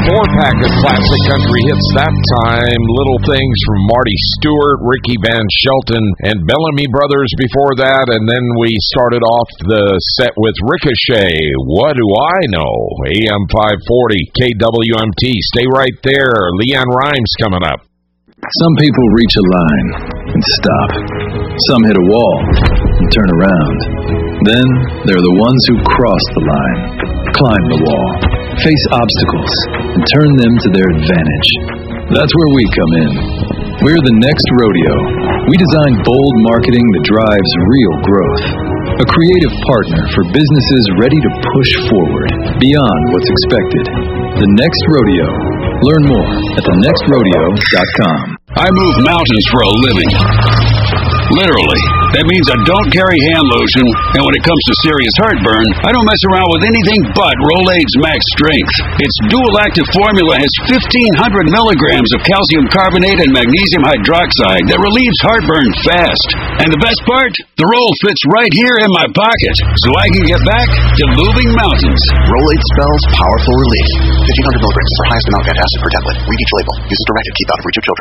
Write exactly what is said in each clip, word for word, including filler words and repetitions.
four-pack of classic country hits that time. Little Things from Marty Stewart, Ricky Van Shelton, and Bellamy Brothers before that. And then we started off the set with Ricochet, What Do I Know? A M five forty, K W M T. Stay right there. Leon Rimes coming up. Some people reach a line and stop. Some hit a wall and turn around. Then there are the ones who cross the line, climb the wall, face obstacles, and turn them to their advantage. That's where we come in. We're the Next Rodeo. We design bold marketing that drives real growth. A creative partner for businesses ready to push forward beyond what's expected. The Next Rodeo. Learn more at the next rodeo dot com. I move mountains for a living. Literally. That means I don't carry hand lotion, and when it comes to serious heartburn, I don't mess around with anything but Rolaids Max Strength. Its dual-active formula has fifteen hundred milligrams of calcium carbonate and magnesium hydroxide that relieves heartburn fast. And the best part? The roll fits right here in my pocket, so I can get back to moving mountains. Rolaids spells powerful relief. fifteen hundred milligrams for highest amount of antacid per tablet. Read each label. Use as directed. Keep out of reach of children.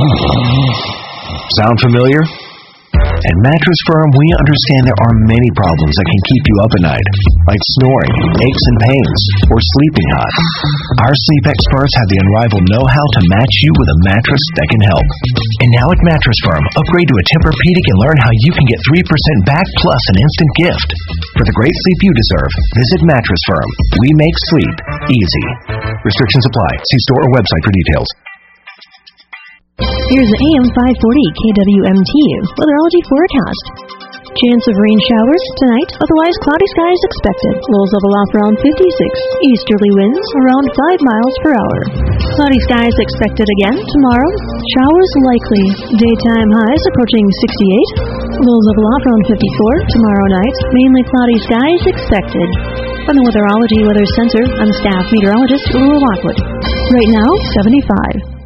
Sound familiar? At Mattress Firm, we understand there are many problems that can keep you up at night, like snoring, aches and pains, or sleeping hot. Our sleep experts have the unrivaled know-how to match you with a mattress that can help. And now at Mattress Firm, upgrade to a Tempur-Pedic and learn how you can get three percent back plus an instant gift. For the great sleep you deserve, visit Mattress Firm. We make sleep easy. Restrictions apply. See store or website for details. Here's the A M five forty K W M T weatherology forecast. Chance of rain showers tonight, otherwise cloudy skies expected. Lows level off around fifty-six. Easterly winds around five miles per hour. Cloudy skies expected again tomorrow. Showers likely. Daytime highs approaching sixty-eight. Lows level off around fifty-four. Tomorrow night, mainly cloudy skies expected. From the Weatherology Weather Center, I'm staff meteorologist Lula Lockwood. Right now, seventy-five.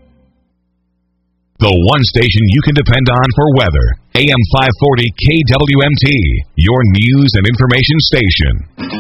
The one station you can depend on for weather. A M five forty K W M T, your news and information station.